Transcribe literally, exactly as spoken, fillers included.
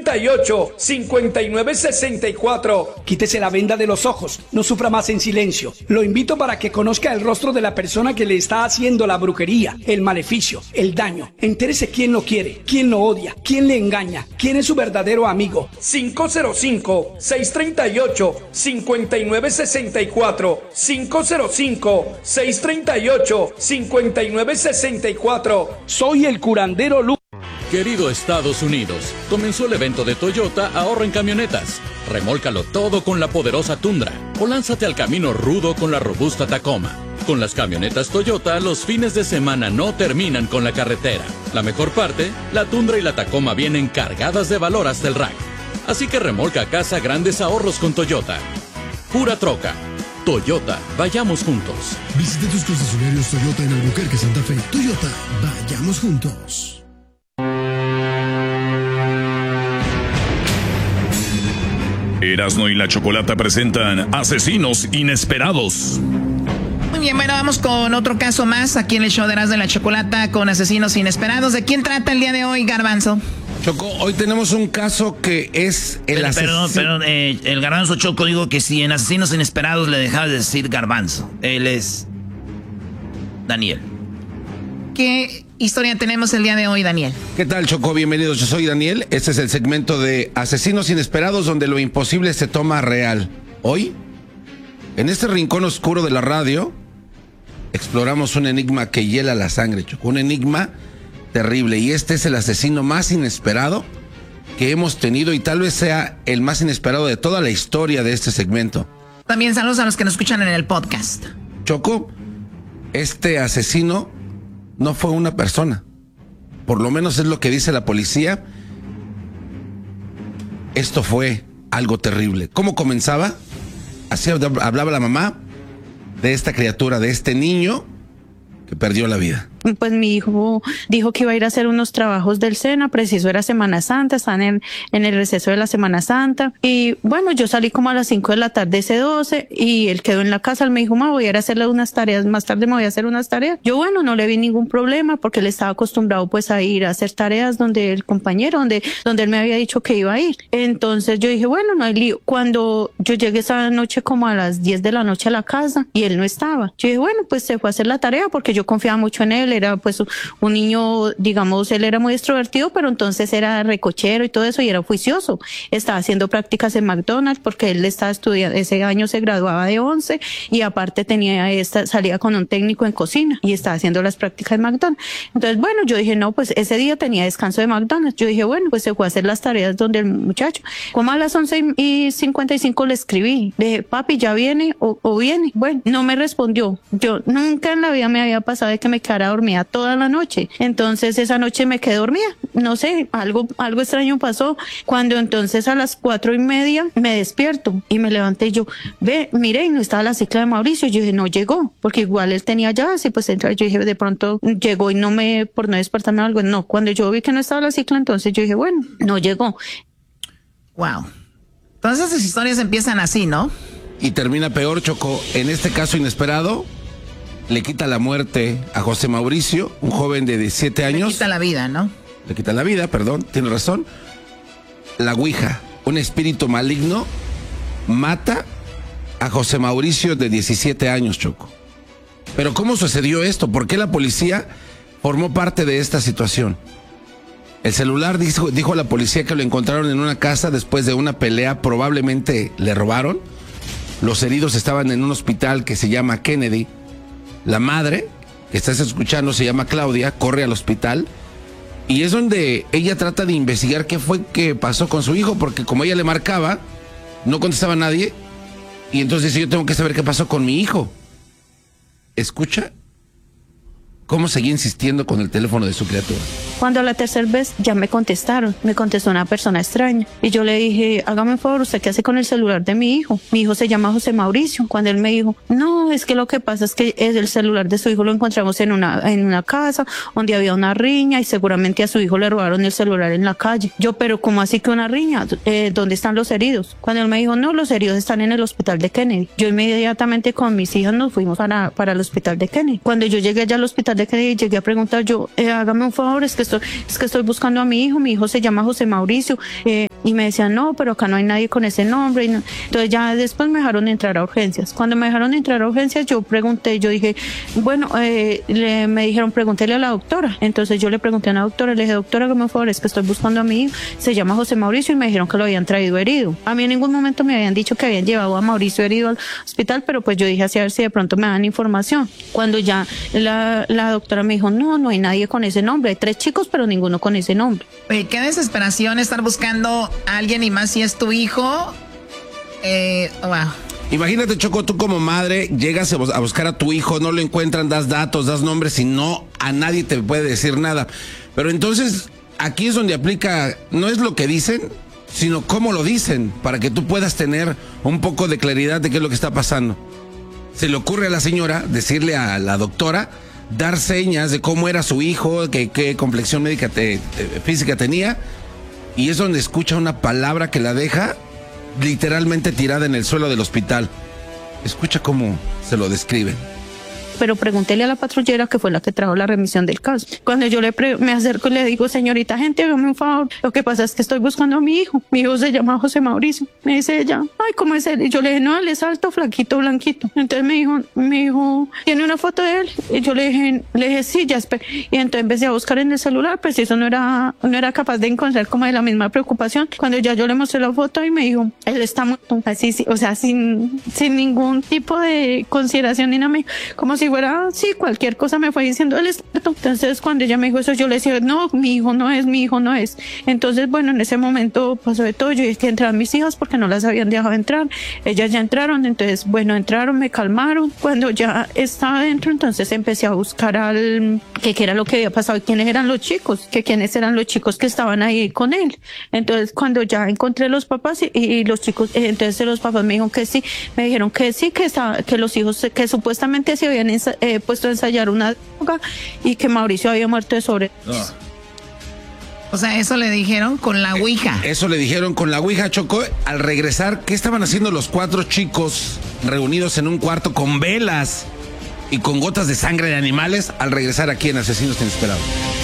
treinta y ocho, cincuenta y nueve sesenta y cuatro. Quítese la venda de los ojos, no sufra más en silencio. Lo invito para que conozca el rostro de la persona que le está haciendo la brujería, el maleficio, el daño. Entérese quién lo quiere, quién lo odia, quién le engaña, quién es su verdadero amigo. cinco cero cinco, seis treinta y ocho, cincuenta y nueve sesenta y cuatro. cinco cero cinco, seis treinta y ocho, cincuenta y nueve sesenta y cuatro. Soy el curandero Lu. Querido Estados Unidos, comenzó el evento de Toyota Ahorra en Camionetas. Remólcalo todo con la poderosa Tundra o lánzate al camino rudo con la robusta Tacoma. Con las camionetas Toyota, los fines de semana no terminan con la carretera. La mejor parte, la Tundra y la Tacoma vienen cargadas de valor hasta el rack. Así que remolca a casa grandes ahorros con Toyota. Pura troca. Toyota, vayamos juntos. Visite tus concesionarios Toyota en Albuquerque, Santa Fe. Toyota, vayamos juntos. Erasmo y la Chocolata presentan Asesinos Inesperados. Muy bien, bueno, vamos con otro caso más aquí en el show de Erasmo y la Chocolata con Asesinos Inesperados. ¿De quién trata el día de hoy, Garbanzo? Choco, hoy tenemos un caso que es el Pero, asesino. Perdón, perdón, eh, el Garbanzo, Choco, digo que si en Asesinos Inesperados le dejabas de decir Garbanzo. Él es Daniel. ¿Qué historia tenemos el día de hoy, Daniel? ¿Qué tal, Choco? Bienvenidos, yo soy Daniel. Este es el segmento de Asesinos Inesperados donde lo imposible se toma real. Hoy, en este rincón oscuro de la radio, exploramos un enigma que hiela la sangre, Choco. Un enigma terrible. Y este es el asesino más inesperado que hemos tenido y tal vez sea el más inesperado de toda la historia de este segmento. También saludos a los que nos escuchan en el podcast. Choco, este asesino no fue una persona. Por lo menos es lo que dice la policía. Esto fue algo terrible. ¿Cómo comenzaba? Así hablaba la mamá de esta criatura, de este niño que perdió la vida. Pues mi hijo dijo que iba a ir a hacer unos trabajos del SENA, preciso era Semana Santa, están en, en el receso de la Semana Santa. Y bueno, yo salí como a las cinco de la tarde ese doce y él quedó en la casa, él me dijo, ma, voy a ir a hacerle unas tareas, más tarde me voy a hacer unas tareas. Yo bueno, no le vi ningún problema porque él estaba acostumbrado pues a ir a hacer tareas donde el compañero, donde, donde él me había dicho que iba a ir. Entonces yo dije, bueno, no hay lío. Cuando yo llegué esa noche como a las diez de la noche a la casa y él no estaba, yo dije, bueno, pues se fue a hacer la tarea porque yo confiaba mucho en él. Era pues un niño, digamos, él era muy extrovertido, pero entonces era recochero y todo eso y era juicioso. Estaba haciendo prácticas en McDonald's porque él estaba estudiando, ese año se graduaba de once y aparte tenía esta, salía con un técnico en cocina y estaba haciendo las prácticas en McDonald's. Entonces, bueno, yo dije, no, pues ese día tenía descanso de McDonald's. Yo dije, bueno, pues se fue a hacer las tareas donde el muchacho. Como a las once y cincuenta y cinco le escribí, le dije, papi, ¿ya viene o, o viene? Bueno, no me respondió. Yo nunca en la vida me había pasado de que me quedara dormida toda la noche. Entonces esa noche me quedé dormida. No sé, algo, algo extraño pasó. Cuando entonces a las cuatro y media me despierto y me levanté y yo, ve, mire, y no estaba la cicla de Mauricio. Yo dije, no llegó, porque igual él tenía llaves y pues entra, yo dije, de pronto llegó y no me, por no despertarme algo. No, cuando yo vi que no estaba la cicla, entonces yo dije, bueno, no llegó. Wow. Entonces las historias empiezan así, ¿no? Y termina peor, Choco. En este caso inesperado, le quita la muerte a José Mauricio, un joven de diecisiete años. Le quita la vida, ¿no? Le quita la vida, perdón, tiene razón. La Ouija, un espíritu maligno, mata a José Mauricio de diecisiete años, Choco. Pero ¿cómo sucedió esto? ¿Por qué la policía formó parte de esta situación? El celular dijo, dijo a la policía que lo encontraron en una casa después de una pelea, probablemente le robaron. Los heridos estaban en un hospital que se llama Kennedy. La madre, que estás escuchando, se llama Claudia, corre al hospital y es donde ella trata de investigar qué fue que pasó con su hijo, porque como ella le marcaba, no contestaba a nadie y entonces dice, yo tengo que saber qué pasó con mi hijo. Escucha cómo seguía insistiendo con el teléfono de su criatura. Cuando la tercera vez ya me contestaron, me contestó una persona extraña y yo le dije, hágame un favor, ¿usted qué hace con el celular de mi hijo? Mi hijo se llama José Mauricio. Cuando él me dijo, no, es que lo que pasa es que es el celular de su hijo lo encontramos en una, en una casa donde había una riña y seguramente a su hijo le robaron el celular en la calle. Yo, pero ¿cómo así que una riña? Eh, ¿Dónde están los heridos? Cuando él me dijo, no, los heridos están en el hospital de Kennedy. Yo inmediatamente con mis hijas nos fuimos para, para el hospital de Kennedy. Cuando yo llegué allá al hospital de Kennedy, llegué a preguntar yo, eh, hágame un favor, es que estoy, es que estoy buscando a mi hijo, mi hijo se llama José Mauricio, eh, y me decían, no, pero acá no hay nadie con ese nombre. Y no. Entonces ya después me dejaron entrar a urgencias. Cuando me dejaron entrar a urgencias, yo pregunté, yo dije, bueno, eh, le, me dijeron, pregúntele a la doctora. Entonces yo le pregunté a una doctora, le dije, doctora, que me favor, es que estoy buscando a mi hijo, se llama José Mauricio, y me dijeron que lo habían traído herido. A mí en ningún momento me habían dicho que habían llevado a Mauricio herido al hospital, pero pues yo dije así a ver si de pronto me dan información. Cuando ya la, la doctora me dijo, no, no hay nadie con ese nombre, hay tres chicos, pero ninguno con ese nombre. Oye, qué desesperación estar buscando a alguien y más si es tu hijo. Eh, wow. Imagínate, Choco, tú como madre llegas a buscar a tu hijo, no lo encuentran, das datos, das nombres y no, a nadie te puede decir nada. Pero entonces, aquí es donde aplica, no es lo que dicen, sino cómo lo dicen, para que tú puedas tener un poco de claridad de qué es lo que está pasando. Se le ocurre a la señora decirle a la doctora, dar señas de cómo era su hijo, que, qué complexión médica te, te, física tenía, y es donde escucha una palabra que la deja literalmente tirada en el suelo del hospital. Escucha cómo se lo describe. Pero pregúntele a la patrullera, que fue la que trajo la remisión del caso. Cuando yo le pre me acerco y le digo, señorita, gente, hágame un favor. Lo que pasa es que estoy buscando a mi hijo. Mi hijo se llama José Mauricio. Me dice ella, ay, ¿cómo es él? Y yo le dije, no, él es alto, flaquito, blanquito. Entonces me dijo, mi hijo, ¿tiene una foto de él? Y yo le dije, le dije, sí, ya espera. Y entonces empecé a buscar en el celular, pues eso no era, no era capaz de encontrar como de la misma preocupación. Cuando ya yo le mostré la foto y me dijo, él está muerto. Así, sí, o sea, sin, sin ningún tipo de consideración ni nada, como si fuera, sí, cualquier cosa me fue diciendo, él es muerto. Entonces cuando ella me dijo eso, yo le decía, no, mi hijo no es, mi hijo no es. Entonces, bueno, en ese momento pasó de todo. Yo dije que entraran mis hijas porque no las habían dejado entrar. Ellas ya entraron, entonces, bueno, entraron, me calmaron. Cuando ya estaba dentro, entonces empecé a buscar al, que qué era lo que había pasado y quiénes eran los chicos, que quiénes eran los chicos que estaban ahí con él. Entonces, cuando ya encontré los papás y, y los chicos, entonces los papás me dijeron que sí, me dijeron que sí, que, estaba, que los hijos, que supuestamente se habían eh, puesto a ensayar una droga y que Mauricio había muerto de sobredosis. No. O sea, eso le dijeron con la ouija. Eso le dijeron con la ouija, Choco. Al regresar, ¿qué estaban haciendo los cuatro chicos reunidos en un cuarto con velas y con gotas de sangre de animales al regresar aquí en Asesinos Inesperados?